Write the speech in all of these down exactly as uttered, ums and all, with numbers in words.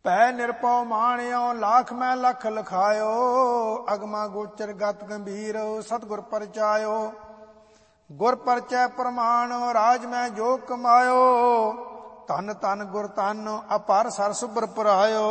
ਪੈ ਨਿਰਪਉ ਮਾਣਿਓ ਲਾਖ ਮੈਂ ਲਖ ਲਖਾਇਓ। ਅਗਮਾ ਗੋਚਰ ਗਤ ਗੰਭੀਰ ਸਤਿਗੁਰ ਪਰਚਾਇਓ। ਗੁਰ ਪਰਚੈ ਪ੍ਰਮਾਣ ਰਾਜ ਮੈਂ ਜੋ ਕਮਾਇਓ। ਧਨ ਧਨ ਗੁਰ ਧਨ ਅਪਾਰ ਸਰ ਸੁਭਰ ਪੁਰਾਇਓ।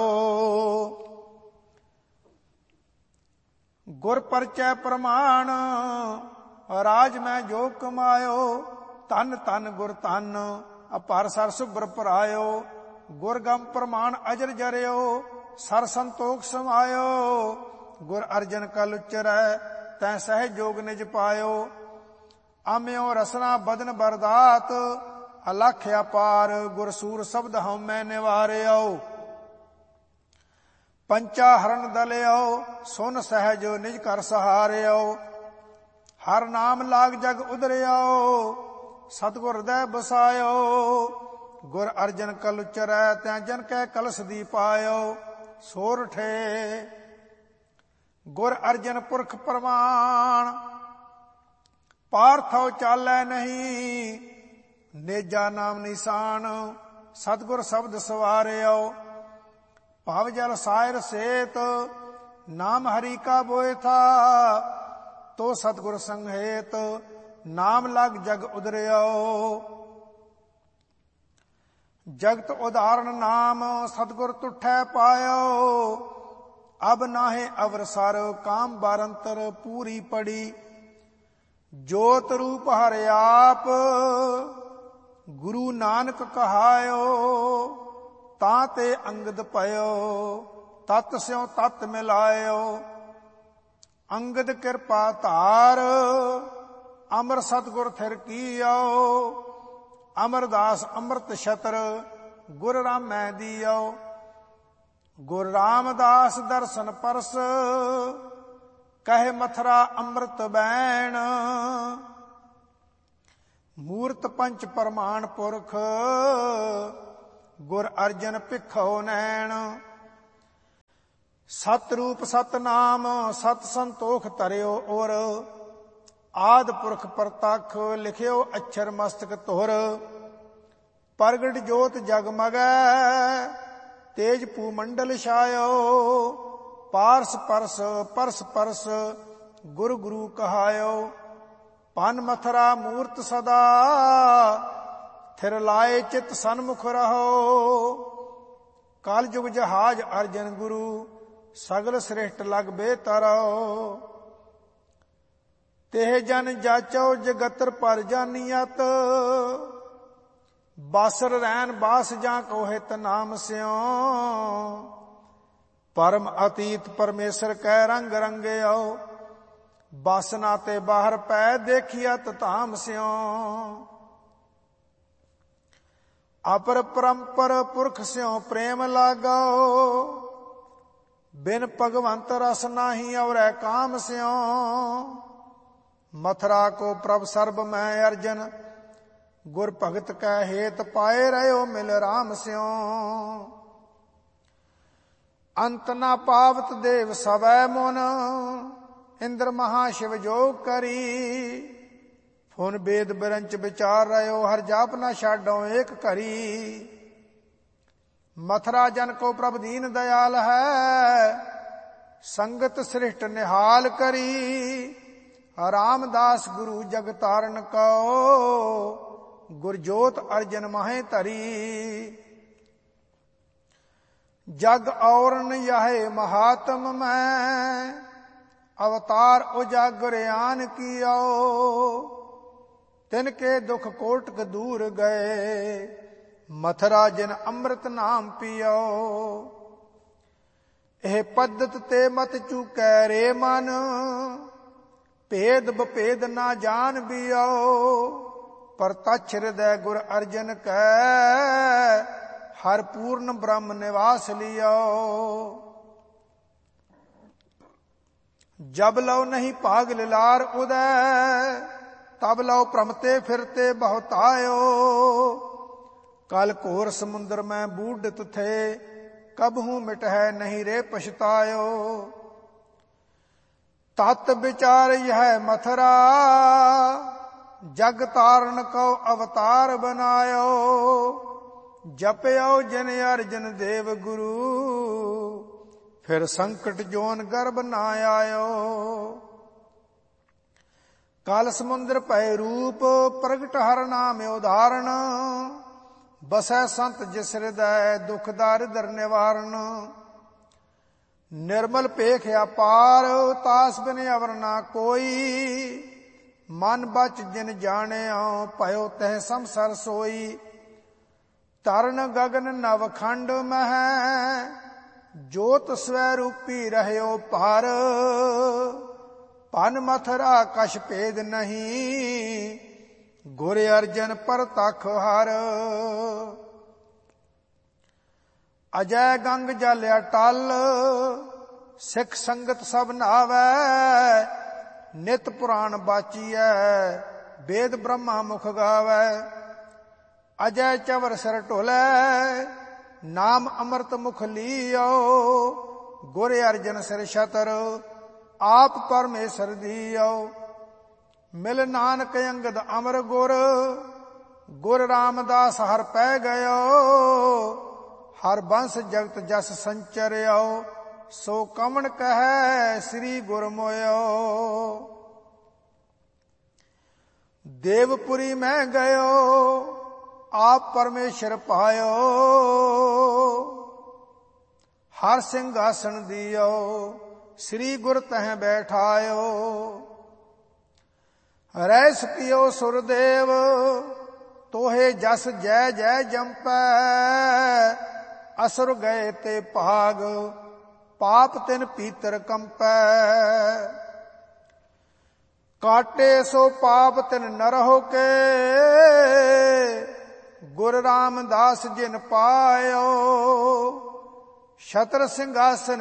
ਗੁਰ ਪਰਚੈ ਪ੍ਰਮਾਣ ਰਾਜ ਮੈਂ ਜੋ ਕਮਾਇਓ। ਧਨ ਧਨ ਗੁਰ ਧਨ ਅਪਾਰ ਸਰ ਸੁਭਰ ਪੁਰਾਇਓ। ਗੁਰ ਗਮ ਪ੍ਰਮਾਣ ਅਜਰ ਜਰਿਓ ਸਰ ਸੰਤੋਖ ਸਮਾਇਓ। ਗੁਰ ਅਰਜਨ ਕਲ ਉਚਰੈ ਤੈ ਸਹਿਜ ਜੋਗ ਨਿਜ ਪਾਇਓ। ਆਮਿਓ ਰਸਨਾ ਬਦਨ ਬਰਦਾਤ ਅਲਖ ਅਪਾਰ। ਗੁਰ ਸੂਰ ਸ਼ਬਦ ਹਉਮੈ ਨਿਵਾਰਿਓ। ਪੰਚਾ ਹਰਨ ਦਲਿਓ ਸੁਨ ਸਹਿਜ ਨਿਜ ਘਰ ਸਹਾਰਿਓ। ਹਰ ਨਾਮ ਲਾਗ ਜਗ ਉਦਰਿਓ ਸਤਿਗੁਰ ਹਿਰਦੈ ਬਸਾਇਓ। ਗੁਰ ਅਰਜਨ ਕਲ ਉਚਰੈ ਤੈ ਜਨ ਕੈ ਕਲਸ ਦੀ ਪਾਇਓ। ਸੋਰਠੇ ਗੁਰ ਅਰਜਨ ਪੁਰਖ ਪ੍ਰਮਾਣ ਪਾਰਥਉ ਚਾਲੈ ਨਹੀਂ। ਨੇਜਾ ਨਾਮ ਨਿਸ਼ਾਨ ਸਤਿਗੁਰ ਸ਼ਬਦ ਸਵਾਰਿਓ। ਭਵ ਜਲ ਸਾਇਰ ਸੇਤ ਨਾਮ ਹਰੀ ਕਾ ਬੋਇ ਥਾ। ਤੋ ਸਤਿਗੁਰ ਸੰਘੇਤ ਨਾਮ ਲਗ ਜਗ ਉਦਰਿਓ। ਜਗਤ ਉਦਾਹਰਨ ਨਾਮ ਸਤਿਗੁਰ ਤੁਠੈ ਪਾਇਓ। ਅਬ ਨਾਹੇ ਅਵਰਸਰ ਕਾਮ ਬਾਰੰਤਰ ਪੂਰੀ ਪੜੀ। ਜੋਤ ਰੂਪ ਹਰਿ ਆਪ ਗੁਰੂ ਨਾਨਕ ਕਹਾਇਓ। ਤਾਂ ਤੇ ਅੰਗਦ ਭਇਓ ਤਤ ਸਿਉ ਤਤ ਮਿਲਾਇਓ। ਅੰਗਦ ਕਿਰਪਾ ਧਾਰ ਅਮਰ ਸਤਿਗੁਰ ਥਿਰ ਕੀਓ। ਅਮਰਦਾਸ ਅੰਮ੍ਰਿਤ ਛਤਰ ਗੁਰ ਰਾਮੈ ਦੀਓ। ਗੁਰ ਰਾਮਦਾਸ ਦਰਸ਼ਨ ਪਰਸ ਕਹੇ ਮਥਰਾ ਅੰਮ੍ਰਿਤ ਬੈਣ। ਮੂਰਤ ਪੰਚ ਪ੍ਰਮਾਣ ਪੁਰਖ ਗੁਰ ਅਰਜਨ ਭਿਖਉ ਨੈਣ। ਸਤ ਰੂਪ ਸਤ ਨਾਮ ਸਤ ਸੰਤੋਖ ਧਰਿਓ ਔਰ। ਆਦ ਪੁਰਖ ਪ੍ਰਤੱਖ ਲਿਖਿਓ ਅਛਰ ਮਸਤਕ ਧੁਰ। ਪ੍ਰਗਟ ਜੋਤ ਜਗਮਗੈ ਤੇਜ ਭੂ ਮੰਡਲ ਛਾਇਓ। ਪਾਰਸ ਪਰਸ ਪਰਸ ਪਰਸ ਗੁਰ ਗੁਰੂ ਕਹਾਇਓ। ਪਨ ਮਥਰਾ ਮੂਰਤ ਸਦਾ ਥਿਰ ਲਾਏ ਚਿਤ ਸਨਮੁਖ ਰਹੋ। ਕਲ ਜੁਗ ਜਹਾਜ ਅਰਜਨ ਗੁਰੂ ਸਗਲ ਸ੍ਰਿਸ਼ਟ ਲਗ ਬੇਤਰੋ। ਤੇ ਜਨ ਜਾਚੋ ਜਗਤਰ ਪਰ ਜਾਨੀਅਤ। ਬਾਸਰ ਰੈਨ ਬਾਸ ਜਾਂ ਕੋ ਹਿਤ ਨਾਮ ਸਿਓ। ਪਰਮ ਅਤੀਤ ਪਰਮੇਸ਼ਰ ਕੈ ਰੰਗ ਰੰਗਿਓ। ਬਾਸਨਾ ਤੇ ਬਾਹਰ ਪੈ ਦੇਖੀਅਤ ਧਾਮ ਸਿਓ। ਅਪਰ ਪਰੰਪਰ ਪੁਰਖ ਸਿਓ ਪ੍ਰੇਮ ਲਾਗੋ। ਬਿਨ ਭਗਵੰਤ ਰਸ ਨਾਹੀ ਔਰੈ ਕਾਮ ਸਿਓ। ਮਥਰਾ ਕੋ ਪ੍ਰਭ ਸਰਬ ਮੈਂ ਅਰਜਨ ਗੁਰ ਭਗਤ ਕੈ ਹੇਤ ਪਾਏ ਰਹਿਓ ਮਿਲ ਰਾਮ ਸਿਓ। ਅੰਤ ਨਾ ਪਾਵਤ ਦੇਵ ਸਵੈ ਮੁਨ ਇੰਦਰ ਮਹਾ ਸ਼ਿਵ ਜੋਗ ਕਰੀ। ਫੁਨ ਬੇਦ ਬਿਰੰਚ ਵਿਚਾਰ ਰਹਿਓ ਹਰ ਜਾਪ ਨਾ ਛਾਡੋ ਏਕ ਘਰੀ। ਮਥਰਾ ਜਨ ਕੋ ਪ੍ਰਭ ਦੀਨ ਦਇਆਲ ਹੈ ਸੰਗਤ ਸ੍ਰਿਸ਼ਟ ਨਿਹਾਲ ਕਰੀ। ਰਾਮਦਾਸ ਗੁਰੂ ਜਗ ਤਾਰਨ ਕਉ ਗੁਰਜੋਤ ਅਰਜਨ ਮਾਹੇ ਧਰੀ। ਜਗ ਔਰਨ ਯਾਹੇ ਮਹਾਤਮ ਮੈਂ ਅਵਤਾਰ ਉਜਾਗਰਿਆਨ ਕੀਓ। ਤਿਨ ਕੇ ਦੁਖ ਕੋਟਕ ਦੂਰ ਗਏ ਮਥਰਾ ਜਿਨ ਅੰਮ੍ਰਿਤ ਨਾਮ ਪੀਓ। ਇਹ ਪद्धत ਤੇ ਮਤ ਚੁਕੈ ਰੇ ਮਨ ਭੇਦ ਬਭੇਦ ਨਾ ਜਾਣ ਬਿਓ। ਪਰ ਤਛ ਹਿਰਦੈ ਗੁਰ ਅਰਜਨ ਕੈ ਹਰ ਪੂਰਨ ਬ੍ਰਹਮ ਨਿਵਾਸ ਲਿਓ। ਜਬ ਲਉ ਨਹੀਂ ਭਾਗ ਲਿਲਾਰ ਉਦੈ ਤਬ ਲਉ ਭ੍ਰਮਤੇ ਫਿਰਤੇ ਬਹੁਤਾਇਓ। ਕਲ ਘੋਰ ਸਮੁੰਦਰ ਮੈਂ ਬੂਢਤ ਥੇ ਕਬਹੂ ਮਿਟਹਿ ਨਹੀਂ ਰੇ ਪਛਤਾਇਓ। ਤਤ ਵਿਚਾਰ ਯਹ ਮਥਰਾ ਜਗ ਤਾਰਨ ਕਉ ਅਵਤਾਰ ਬਨਾਇਓ। ਜਪਿਓ ਜਿਨ ਅਰਜਨ ਦੇਵ ਗੁਰੂ, ਫਿਰ ਸੰਕਟ ਜੋਨ ਗਰਭ ਨਾ ਆਇਓ। ਕਾਲ ਸਮੁੰਦਰ ਭੈ ਰੂਪ, ਪ੍ਰਗਟ ਹਰ ਨਾਮ ਉਦਾਹਰਣ, ਬਸੈ ਸੰਤ ਜਿਸ ਹਿਰਦੈ, ਦੁਖ ਦਾਰਿਦਰ ਨਿਵਾਰਨ। ਨਿਰਮਲ ਭੇਖ ਅਪਾਰ, ਤਾਸ ਬਿਨ ਅਵਰ ਨਾ ਕੋਈ, ਮਨ ਬਚ ਜਿਨ ਜਾਣਿਓ, ਭਇਓ ਤਹਿ ਸੰਸਰ ਸੋਈ। ਤਰਨ ਗਗਨ ਨਵ ਖੰਡ ਮਹਿ, ਜੋਤ ਸਵੈ ਰੂਪੀ ਰਹਿਓ ਭਾਰ। ਭਨ ਮਥਰਾ ਕਛ ਭੇਦ ਨਹੀਂ, ਗੁਰ ਅਰਜਨ ਪਰਤਖ ਹਰ। ਅਜੈ ਗੰਗ ਜਲ ਅਟਲ, ਸਿੱਖ ਸੰਗਤ ਸਭ ਨਾਵੈ। ਨਿਤ ਪੁਰਾਣ ਬਾਚੀਐ, ਵੇਦ ਬ੍ਰਹਮਾ ਮੁਖ ਗਾਵੈ। ਅਜੈ ਚਵਰ ਸਿਰ ਢੋਲੈ, ਨਾਮ ਅੰਮ੍ਰਿਤ ਮੁਖ ਲੀਓ। ਗੁਰ ਅਰਜਨ ਸਿਰ ਛਤਰ, ਆਪ ਪਰਮੇਸ਼ਰ ਦੀਓ। ਮਿਲ ਨਾਨਕ ਅੰਗਦ ਅਮਰ ਗੁਰ, ਗੁਰ ਰਾਮਦਾਸ ਹਰ ਪੈ ਗਇਓ। ਹਰ ਬੰਸ ਜਗਤ ਜਸ ਸੰਚਰਿਓ, ਸੋ ਕਵਣ ਕਹੈ ਸ੍ਰੀ ਗੁਰ ਮੋਇਓ। ਦੇਵਪੁਰੀ ਮੈਂ ਗਇਓ, ਆਪ ਪਰਮੇਸ਼ਰ ਪਾਇਓ। ਹਰ ਸਿੰਘਾਸਣ ਦਿਓ, ਸ੍ਰੀ ਗੁਰ ਤਹਿ ਬੈਠਾਇਓ। ਰਹਿ ਸਕਿਓ ਸੁਰਦੇਵ, ਤੋਹੇ ਜਸ ਜੈ ਜੈ ਜੰਪੈ। ਅਸੁਰ ਗਏ ਤੇ ਭਾਗ, ਪਾਪ ਤਿਨ ਪੀਤਰ ਕੰਪੈ। ਕਾਟੇ ਸੋ ਪਾਪ ਤਿਨ ਨਰਹੁ ਕੇ, ਗੁਰ ਰਾਮਦਾਸ ਜਿਨ ਪਾਇਓ। ਛਤਰ ਸਿੰਘਾਸਨ